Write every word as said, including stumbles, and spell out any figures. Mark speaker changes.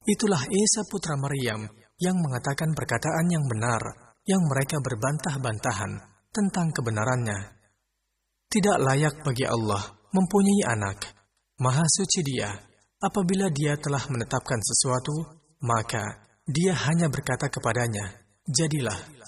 Speaker 1: Itulah Isa putra Maryam yang mengatakan perkataan yang benar, yang mereka berbantah-bantahan tentang kebenarannya. Tidak layak bagi Allah mempunyai anak. Maha suci Dia. Apabila Dia telah menetapkan sesuatu, maka Dia hanya berkata kepadanya, jadilah.